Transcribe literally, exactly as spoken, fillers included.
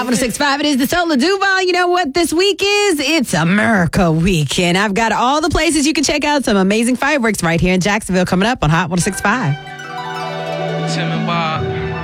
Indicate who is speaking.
Speaker 1: Hot one oh six point five, it is the Soul of Duval. You know what this week is? It's America Weekend. I've got all the places you can check out some amazing fireworks right here in Jacksonville coming up on Hot one oh six point five.
Speaker 2: Tim and Bob.